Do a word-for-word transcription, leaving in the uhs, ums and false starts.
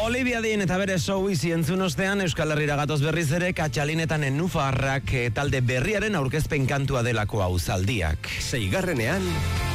Olivia Dean eta bere show izi entzun ostean Euskal Herrira gatoz berriz ere Katxalinetan Nenufarrak talde berriaren aurkezpen kantua delako hau zaldiak. Seigarrenean